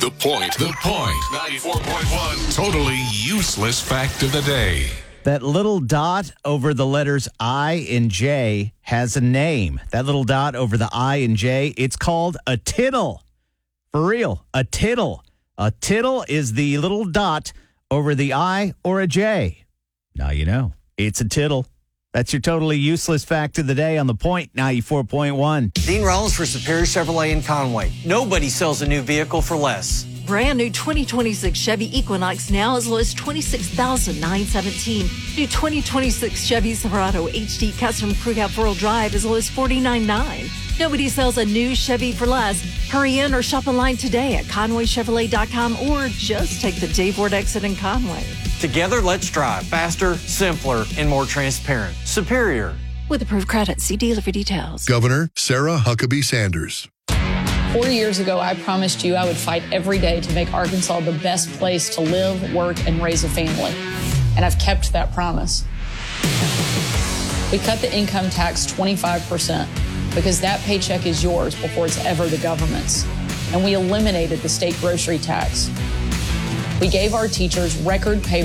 The Point. 94.1. Totally useless fact of the day. That little dot over the letters I and J has a name. That little dot over the I and J, it's called a tittle. For real, a tittle. A tittle is the little dot over the I or a J. Now you know. It's a tittle. That's your totally useless fact of the day on The Point, 94.1. Dean Rollins for Superior Chevrolet in Conway. Nobody sells a new vehicle for less. Brand new 2026 Chevy Equinox now as low as $26,917. New 2026 Chevy Silverado HD Custom Crew Cab 4-wheel drive as low as $49,999. Nobody sells a new Chevy for less. Hurry in or shop online today at ConwayChevrolet.com or just take the Dave Ward exit in Conway. Together, let's drive faster, simpler, and more transparent. Superior. With approved credit, see dealer for details. Governor Sarah Huckabee Sanders. 4 years ago, I promised you I would fight every day to make Arkansas the best place to live, work, and raise a family. And I've kept that promise. We cut the income tax 25% because that paycheck is yours before it's ever the government's. And we eliminated the state grocery tax. We gave our teachers record pay